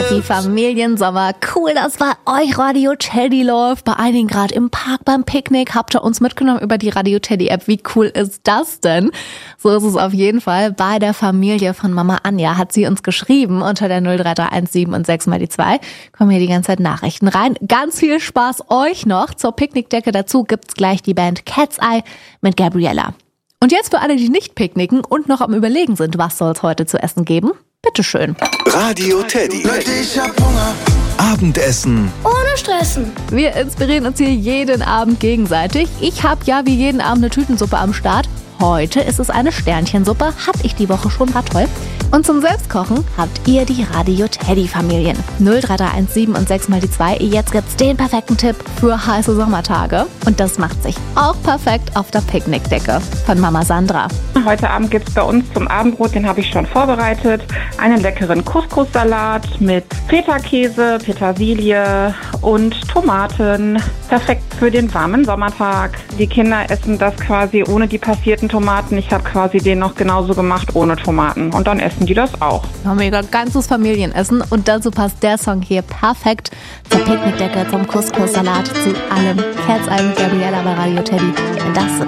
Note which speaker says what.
Speaker 1: Happy Familiensommer. Cool, dass bei euch Radio Teddy läuft. Bei einigen gerade im Park beim Picknick. Habt ihr uns mitgenommen über die Radio Teddy App. Wie cool ist das denn? So ist es auf jeden Fall. Bei der Familie von Mama Anja hat sie uns geschrieben unter der 03317 und 6 mal die 2. Kommen hier die ganze Zeit Nachrichten rein. Ganz viel Spaß euch noch. Zur Picknickdecke dazu gibt's gleich die Band Cat's Eye mit Gabriella. Und jetzt für alle, die nicht picknicken und noch am Überlegen sind, was soll es heute zu essen geben? Bitteschön.
Speaker 2: Radio Teddy.
Speaker 3: Ich hab Hunger.
Speaker 2: Abendessen.
Speaker 4: Ohne Stressen.
Speaker 1: Wir inspirieren uns hier jeden Abend gegenseitig. Ich habe ja wie jeden Abend eine Tütensuppe am Start. Heute ist es eine Sternchensuppe. Hatte ich die Woche schon, war toll. Und zum Selbstkochen habt ihr die Radio Teddy Familien. 03317 und 6 mal die 2. Jetzt gibt's den perfekten Tipp für heiße Sommertage. Und das macht sich auch perfekt auf der Picknickdecke von Mama Sandra.
Speaker 5: Heute Abend gibt es bei uns zum Abendbrot, den habe ich schon vorbereitet, einen leckeren Couscous-Salat mit Feta-Käse, Petersilie und Tomaten. Perfekt für den warmen Sommertag. Die Kinder essen das quasi ohne die passierten Tomaten. Ich habe quasi den noch genauso gemacht ohne Tomaten. Und dann essen die das auch.
Speaker 1: Ja, mega ganzes Familienessen. Und dazu passt der Song hier perfekt zur Picknickdecke, zum Couscous-Salat, zu allem. Cat's Eye mit Gabriella bei Radio Teddy. Und das